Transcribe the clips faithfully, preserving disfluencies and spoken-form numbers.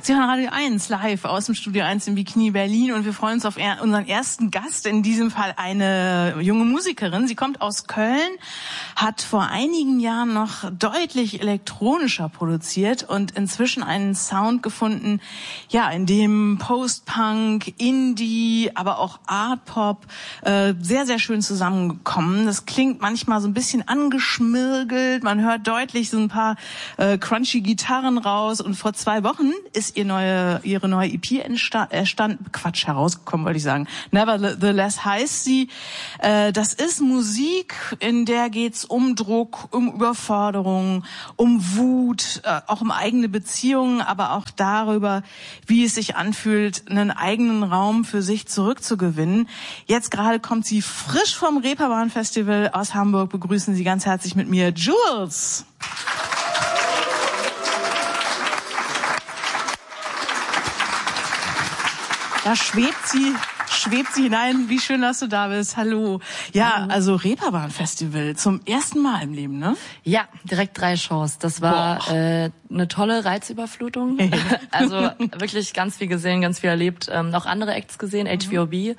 Sie hören Radio eins live aus dem Studio eins im Bikini Berlin und wir freuen uns auf unseren ersten Gast, in diesem Fall eine junge Musikerin. Sie kommt aus Köln, hat vor einigen Jahren noch deutlich elektronischer produziert und inzwischen einen Sound gefunden, ja, in dem Post-Punk, Indie, aber auch Art-Pop äh, sehr, sehr schön zusammengekommen. Das klingt manchmal so ein bisschen angeschmirgelt, man hört deutlich so ein paar äh, crunchy Gitarren raus und vor zwei Wochen ist ihr neue, ihre neue E P entstanden, Quatsch, herausgekommen, wollte ich sagen. Nevertheless heißt sie. Äh, das ist Musik, in der geht's um Druck, um Überforderung, um Wut, äh, auch um eigene Beziehungen, aber auch darüber, wie es sich anfühlt, einen eigenen Raum für sich zurückzugewinnen. Jetzt gerade kommt sie frisch vom Reeperbahn Festival aus Hamburg. Begrüßen Sie ganz herzlich mit mir Jules. Da schwebt sie, schwebt sie hinein. Wie schön, dass du da bist. Hallo. Ja, Hallo. Also Reeperbahn-Festival zum ersten Mal im Leben, ne? Ja, direkt drei Shows. Das war äh, eine tolle Reizüberflutung. Also wirklich ganz viel gesehen, ganz viel erlebt. Ähm, auch andere Acts gesehen, H V O B.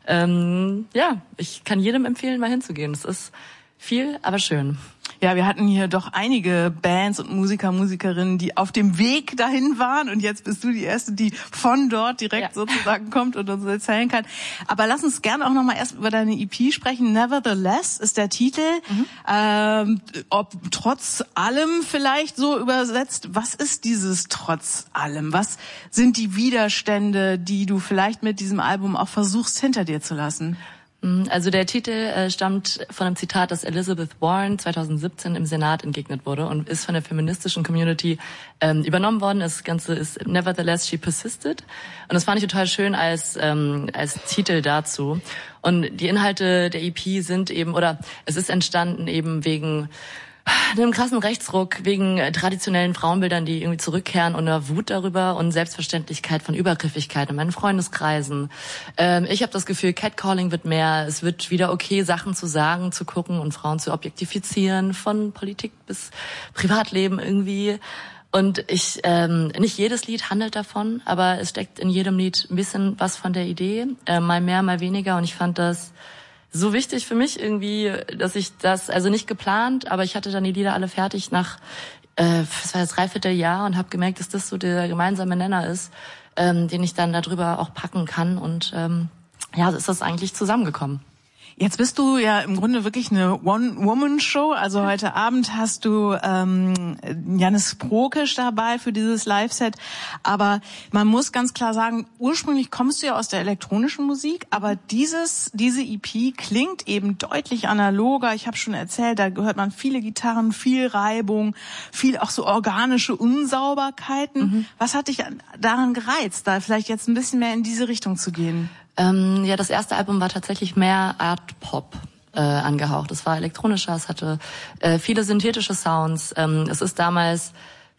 Ähm, ja, ich kann jedem empfehlen, mal hinzugehen. Es ist viel, aber schön. Ja, wir hatten hier doch einige Bands und Musiker, Musikerinnen, die auf dem Weg dahin waren und jetzt bist du die Erste, die von dort direkt ja. sozusagen kommt und uns erzählen kann. Aber lass uns gerne auch noch mal erst über deine E P sprechen. Nevertheless ist der Titel. Mhm. Ähm, ob trotz allem vielleicht so übersetzt, was ist dieses trotz allem? Was sind die Widerstände, die du vielleicht mit diesem Album auch versuchst hinter dir zu lassen? Also der Titel äh, stammt von einem Zitat, das Elizabeth Warren zweitausendsiebzehn im Senat entgegnet wurde und ist von der feministischen Community ähm, übernommen worden. Das Ganze ist Nevertheless, she persisted. Und das fand ich total schön als ähm, als Titel dazu. Und die Inhalte der E P sind eben, oder es ist entstanden eben wegen einem krassen Rechtsruck, wegen traditionellen Frauenbildern, die irgendwie zurückkehren und einer Wut darüber und Selbstverständlichkeit von Übergriffigkeit in meinen Freundeskreisen. Ähm, ich habe das Gefühl, Catcalling wird mehr. Es wird wieder okay, Sachen zu sagen, zu gucken und Frauen zu objektifizieren, von Politik bis Privatleben irgendwie. Und ich, ähm, nicht jedes Lied handelt davon, aber es steckt in jedem Lied ein bisschen was von der Idee, äh, mal mehr, mal weniger. Und ich fand das so wichtig für mich irgendwie, dass ich das, also nicht geplant, aber ich hatte dann die Lieder alle fertig nach, äh, das war das Dreivierteljahr und habe gemerkt, dass das so der gemeinsame Nenner ist, ähm, den ich dann darüber auch packen kann und ähm, ja, so ist das eigentlich zusammengekommen. Jetzt bist du ja im Grunde wirklich eine One-Woman-Show. Also heute Abend hast du ähm, Jannis Prokisch dabei für dieses Live-Set. Aber man muss ganz klar sagen, ursprünglich kommst du ja aus der elektronischen Musik, aber dieses diese E P klingt eben deutlich analoger. Ich habe schon erzählt, da hört man viele Gitarren, viel Reibung, viel auch so organische Unsauberkeiten. Mhm. Was hat dich daran gereizt, da vielleicht jetzt ein bisschen mehr in diese Richtung zu gehen? Ähm, ja, das erste Album war tatsächlich mehr Art-Pop äh, angehaucht. Es war elektronischer, es hatte äh, viele synthetische Sounds. Ähm, es ist damals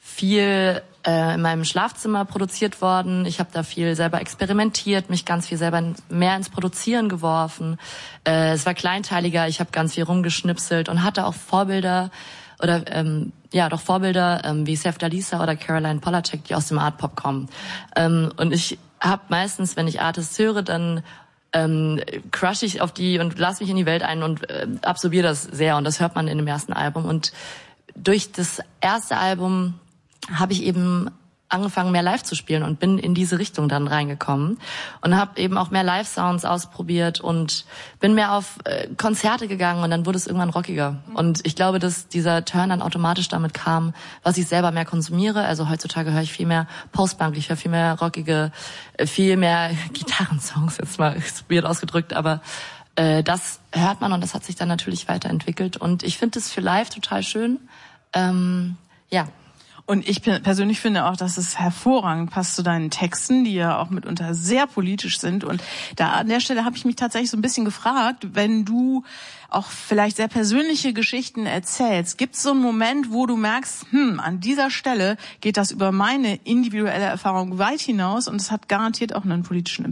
viel äh, in meinem Schlafzimmer produziert worden. Ich habe da viel selber experimentiert, mich ganz viel selber mehr ins Produzieren geworfen. Äh, es war kleinteiliger, ich habe ganz viel rumgeschnipselt und hatte auch Vorbilder oder ähm, ja doch Vorbilder ähm, wie Sef Dalisa oder Caroline Polachek, die aus dem Art-Pop kommen. Ähm, und ich hab meistens, wenn ich Artists höre, dann ähm, crush ich auf die und lass mich in die Welt ein und äh, absorbiere das sehr. Und das hört man in dem ersten Album. Und durch das erste Album habe ich eben angefangen, mehr live zu spielen und bin in diese Richtung dann reingekommen und habe eben auch mehr Live-Sounds ausprobiert und bin mehr auf äh, Konzerte gegangen und dann wurde es irgendwann rockiger. Und ich glaube, dass dieser Turn dann automatisch damit kam, was ich selber mehr konsumiere. Also heutzutage höre ich viel mehr Post-Punk, ich höre viel mehr rockige, äh, viel mehr Gitarrensongs, jetzt mal weird ausgedrückt, aber äh, das hört man und das hat sich dann natürlich weiterentwickelt und ich finde es für live total schön. Ähm, ja. Und ich persönlich finde auch, dass es hervorragend passt zu deinen Texten, die ja auch mitunter sehr politisch sind. Und da an der Stelle habe ich mich tatsächlich so ein bisschen gefragt, wenn du auch vielleicht sehr persönliche Geschichten erzählst, gibt es so einen Moment, wo du merkst, hm, an dieser Stelle geht das über meine individuelle Erfahrung weit hinaus und es hat garantiert auch einen politischen Impact?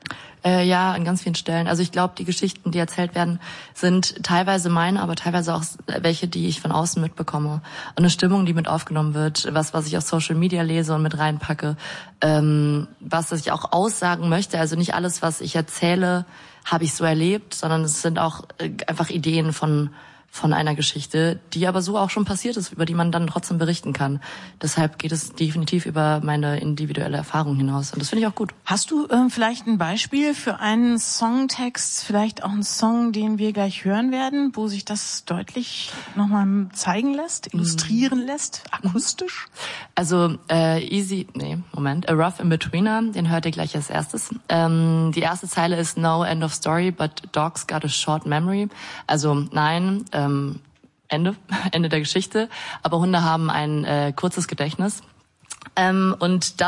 Äh, ja, an ganz vielen Stellen. Also ich glaube, die Geschichten, die erzählt werden, sind teilweise meine, aber teilweise auch welche, die ich von außen mitbekomme. Und eine Stimmung, die mit aufgenommen wird, was, was ich auf Social Media lese und mit reinpacke, ähm, was, was ich auch aussagen möchte. Also nicht alles, was ich erzähle, habe ich so erlebt, sondern es sind auch äh, einfach Ideen von von einer Geschichte, die aber so auch schon passiert ist, über die man dann trotzdem berichten kann. Deshalb geht es definitiv über meine individuelle Erfahrung hinaus. Und das finde ich auch gut. Hast du äh, vielleicht ein Beispiel für einen Songtext, vielleicht auch einen Song, den wir gleich hören werden, wo sich das deutlich nochmal zeigen lässt, illustrieren lässt, akustisch? Also äh, Easy, nee, Moment, A Rough In-Betweener, den hört ihr gleich als erstes. Ähm, die erste Zeile ist No end of story, but dogs got a short memory. Also nein, ähm, Ende, Ende der Geschichte, aber Hunde haben ein äh, kurzes Gedächtnis. Ähm, und